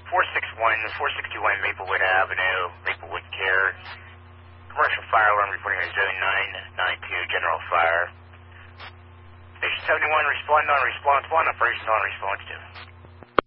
461 Maplewood Avenue, Maplewood Care. Commercial fire alarm reporting a zone 992 general fire. Station 71, respond on response 1, operation on response 2.